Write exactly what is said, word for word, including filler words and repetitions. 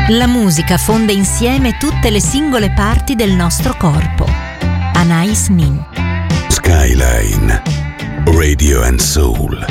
La musica fonde insieme tutte le singole parti del nostro corpo. Anais Nin. Skyline Radio and Soul.